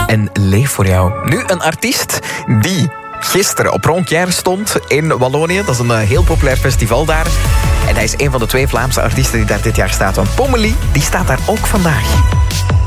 en Leef voor jou. Nu een artiest die gisteren op Ronquière stond in Wallonië. Dat is een heel populair festival daar. En hij is een van de 2 Vlaamse artiesten die daar dit jaar staat. Want Pommelie, die staat daar ook vandaag.